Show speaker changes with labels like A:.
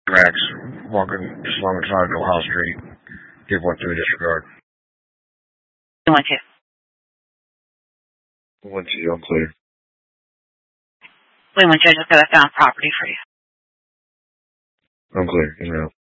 A: Max, walking just alongside Ohio Street. Give 1-2 disregard.
B: 1-2.
A: 1-2, I'm clear.
B: 1-2, I just got a found property for you.
A: I'm clear. You're out.